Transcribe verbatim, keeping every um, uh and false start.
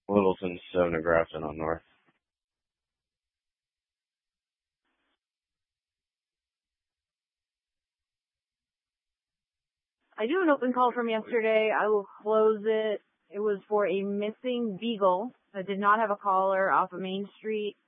Littleton, seven of Grafton on North. I do an open call from yesterday. I will close it. It was for a missing beagle that did not have a collar off of Main Street.